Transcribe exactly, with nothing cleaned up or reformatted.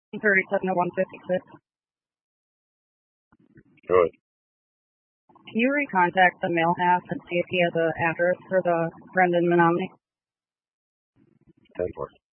thirty-seven to one fifty-six. Good. Can you recontact the male half and see if he has an address for the Brendan Menominee? ten four.